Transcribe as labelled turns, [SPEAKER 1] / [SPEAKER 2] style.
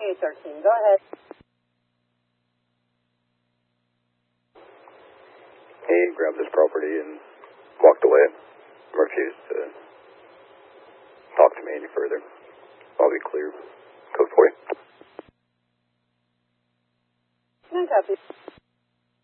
[SPEAKER 1] 2813. Go ahead.
[SPEAKER 2] He grabbed his property and walked away. Refused to talk to me any further. I'll be clear. Code 40.
[SPEAKER 1] No copy.